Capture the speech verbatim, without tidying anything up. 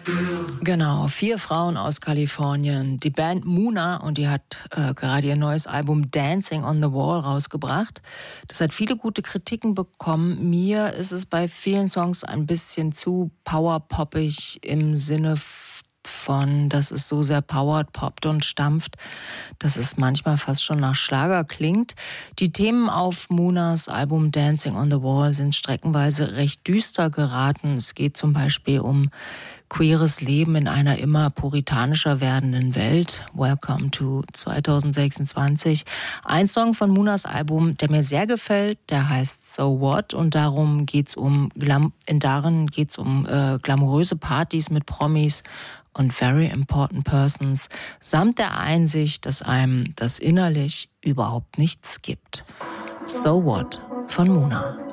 Genau, vier Frauen aus Kalifornien. Die Band Muna, und die hat äh, gerade ihr neues Album Dancing on the Wall rausgebracht. Das hat viele gute Kritiken bekommen. Mir ist es bei vielen Songs ein bisschen zu powerpoppig im Sinne von, dass es so sehr powered, poppt und stampft, dass es manchmal fast schon nach Schlager klingt. Die Themen auf Munas Album Dancing on the Wall sind streckenweise recht düster geraten. Es geht zum Beispiel um queeres Leben in einer immer puritanischer werdenden Welt. Welcome to zwanzig sechsundzwanzig. Ein Song von Munas Album, der mir sehr gefällt, der heißt So What, und darum geht's um Glam- darin geht's um äh, glamouröse Partys mit Promis und very important persons, samt der Einsicht, dass einem das innerlich überhaupt nichts gibt. So What von Muna.